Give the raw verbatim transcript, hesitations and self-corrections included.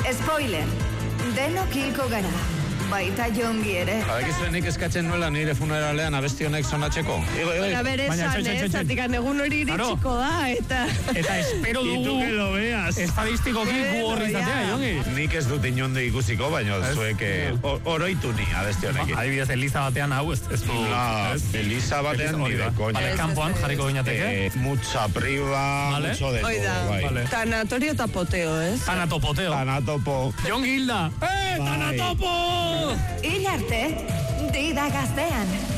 Spoiler, denok hilko gara. Baita jongi ere. Badakizuenik eskatzen nuela nire funeralean abesti honek sonatzeko. Igo, igo. Baina bere esan, ez, zatikan egun hori iritsiko da, eta... Eta espero dugu... Itu que lo veas. Estadistikoki gu horri izatea, jongi. Nik ez dut inondo ikusiko, baina zuek oroitu ni abesti honekin. Adibidez, Eliza batean hau, ez du... Eliza batean ni de koña. Vale, kanpoan jarriko gineateke. Mucha priva, mucho de todo. Tanatorio eta poteo, ez? Tanatopoteo. Tanatopo. Jongi Hilda. Eh, Tanatopo! Hil arte, dida gaztean.